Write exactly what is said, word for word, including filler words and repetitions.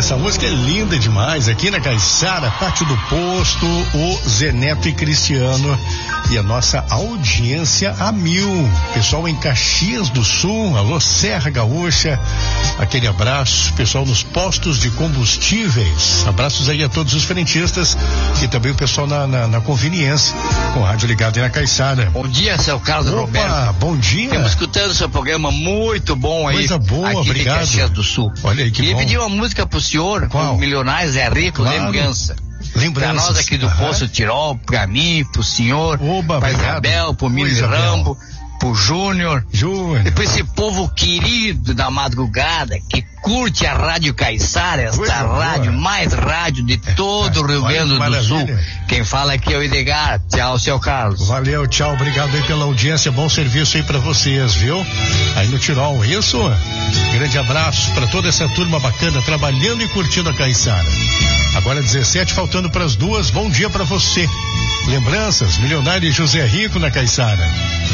essa música é linda demais. Aqui na Caiçara, Pátio do Posto, o Zé Neto e Cristiano e a nossa audiência a mil. Pessoal em Caxias do Sul, alô Serra Gaúcha, aquele abraço. Pessoal nos postos de combustíveis, abraços aí a todos os frentistas e também o pessoal na, na, na conveniência, com o rádio ligado aí na Caiçara. Bom dia, seu Carlos Opa, Roberto. Bom dia. Estamos escutando seu programa muito bom aí. Coisa boa, aqui obrigado. de Caxias do Sul. Olha aí que Queria bom. pedir uma música pro senhor, Qual? o Milionários é Rico, Claro. lembrança. Lembranças. Pra nós aqui do Aham. Poço Tirol, pra mim, pro senhor, Oba, pra obrigado. Isabel, pro Mini Oi, Isabel. Rambo, pro Júnior. Júnior. E pra esse povo querido da madrugada que curte a Rádio Caiçara, esta Coisa rádio, boa. mais rádio de todo o Rio Olha Grande que do Sul. maravilha. Quem fala aqui é o Edgar. Tchau, seu Carlos. Valeu, tchau, obrigado aí pela audiência, bom serviço aí pra vocês, viu? Aí no Tirol, isso? Grande abraço pra toda essa turma bacana, trabalhando e curtindo a Caiçara. Agora dezessete, faltando pras duas, bom dia pra você. Lembranças, Milionário e José Rico na Caiçara.